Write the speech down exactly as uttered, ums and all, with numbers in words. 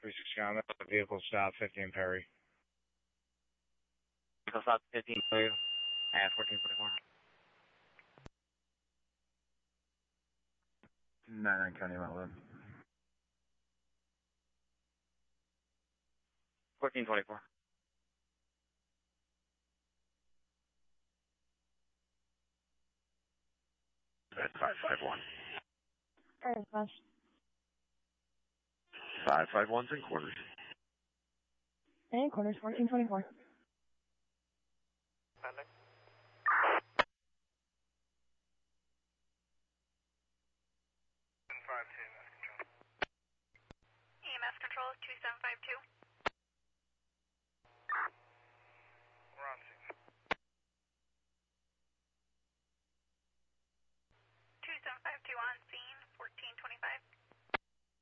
three six Combat, vehicle stop, fifteen Perry. Vehicle stop, fifteen Perry, at fourteen forty-four. nine nine County Mountain. fourteen twenty-four. That's five five one. Alright, boss. five five one's in quarters. And quarters, fourteen twenty-four. Pending. five two, E M S control. E M S control, two seven five two.